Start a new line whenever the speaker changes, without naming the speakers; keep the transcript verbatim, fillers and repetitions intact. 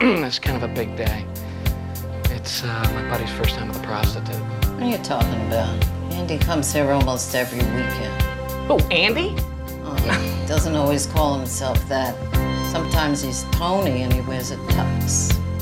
It's kind of a big day. It's uh, my buddy's first time with a prostitute.
What are you talking about? Andy comes here almost every weekend.
Oh, Andy?
Oh, he doesn't always call himself that. Sometimes he's Tony and he wears a tux.